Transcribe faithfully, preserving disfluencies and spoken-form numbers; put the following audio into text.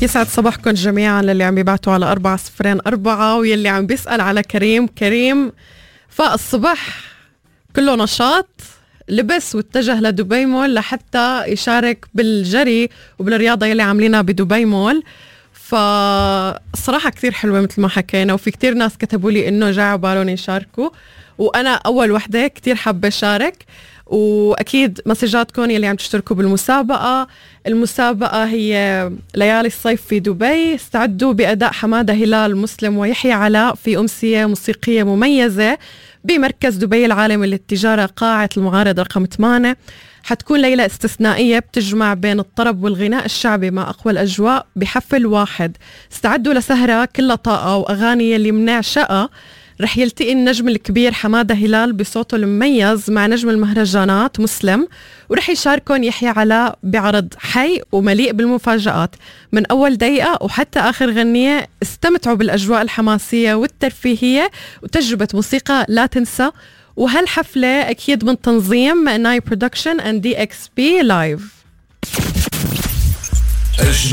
يسعد صباحكم جميعا للي عم بيبعتوا على أربعة صفرين أربعة واللي عم بيسأل على كريم. كريم فالصبح كله نشاط، لبس واتجه لدبي مول لحتى يشارك بالجري وبالرياضة يلي عاملينها بدبي مول. فالصراحة كتير حلوة مثل ما حكينا، وفي كتير ناس كتبوا لي إنه جاعوا بالون يشاركوا، وأنا أول وحدة كتير حابة شارك. وأكيد مسجاتكم يلي عم تشتركوا بالمسابقة. المسابقة هي ليالي الصيف في دبي، استعدوا بأداء حمادة هلال مسلم ويحيى علاء في أمسية موسيقية مميزة بمركز دبي العالمي للتجارة قاعة المعارض رقم ثمانية. حتكون ليلة استثنائية بتجمع بين الطرب والغناء الشعبي مع أقوى الأجواء بحفل واحد. استعدوا لسهرة كلها طاقة وأغاني اللي منعشقها. رح يلتقي النجم الكبير حمادة هلال بصوته المميز مع نجم المهرجانات مسلم، ورح يشاركون يحيى علاء بعرض حي ومليء بالمفاجآت من أول دقيقة وحتى آخر غنية. استمتعوا بالأجواء الحماسية والترفيهية وتجربة موسيقى لا تنسى. وهالحفلة أكيد من تنظيم ناي برودكشن اند دي اكس بي لايف.